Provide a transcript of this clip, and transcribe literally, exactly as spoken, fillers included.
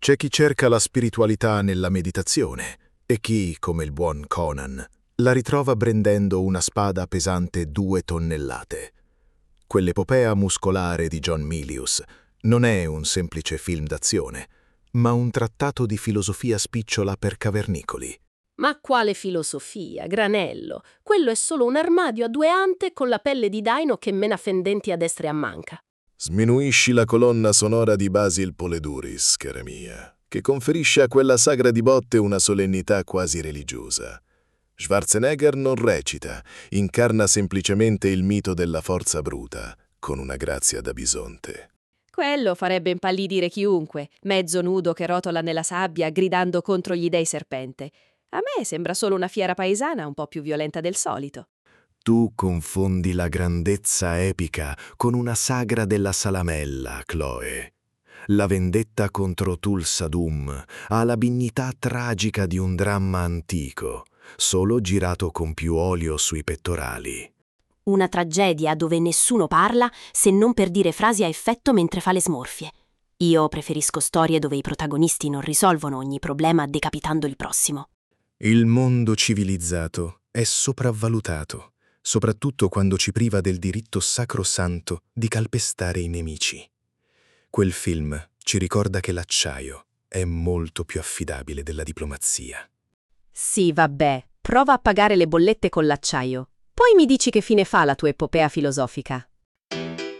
C'è chi cerca la spiritualità nella meditazione e chi, come il buon Conan, la ritrova brandendo una spada pesante due tonnellate. Quell'epopea muscolare di John Milius non è un semplice film d'azione, ma un trattato di filosofia spicciola per cavernicoli. Ma quale filosofia, Granello? Quello è solo un armadio a due ante con la pelle di daino che mena fendenti a destra e a manca. Sminuisci la colonna sonora di Basil Poleduris, cara mia, che conferisce a quella sagra di botte una solennità quasi religiosa. Schwarzenegger non recita, incarna semplicemente il mito della forza bruta, con una grazia da bisonte. Quello farebbe impallidire chiunque, mezzo nudo che rotola nella sabbia gridando contro gli dei serpente. A me sembra solo una fiera paesana un po' più violenta del solito. Tu confondi la grandezza epica con una sagra della Salamella, Chloe. La vendetta contro Tul-Sadum ha la dignità tragica di un dramma antico, solo girato con più olio sui pettorali. Una tragedia dove nessuno parla se non per dire frasi a effetto mentre fa le smorfie. Io preferisco storie dove i protagonisti non risolvono ogni problema decapitando il prossimo. Il mondo civilizzato è sopravvalutato, soprattutto quando ci priva del diritto sacrosanto di calpestare i nemici. Quel film ci ricorda che l'acciaio è molto più affidabile della diplomazia. Sì, vabbè, prova a pagare le bollette con l'acciaio. Poi mi dici che fine fa la tua epopea filosofica.